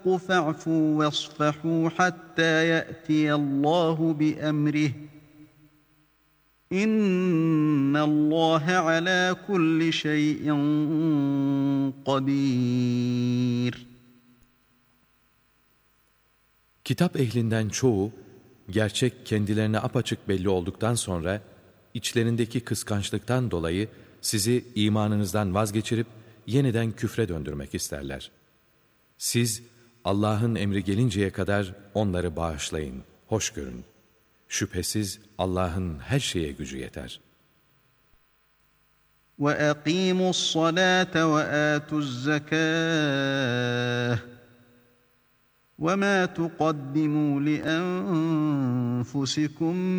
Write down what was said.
فَاعْفُوا وَاصْفَحُوا حَتَّى يَأْتِيَ اللّٰهُ بِأَمْرِهِ İnna Allah ala kulli şeyin kadir. Kitap ehlinden çoğu, gerçek kendilerine apaçık belli olduktan sonra, içlerindeki kıskançlıktan dolayı sizi imanınızdan vazgeçirip yeniden küfre döndürmek isterler. Siz, Allah'ın emri gelinceye kadar onları bağışlayın, hoş görün. Şüphesiz Allah'ın her şeye gücü yeter. وَاَقِيمُوا الصَّلَاةَ وَآتُوا الزَّكَاةَ وَمَا تُقَدِّمُوا لِأَنفُسِكُم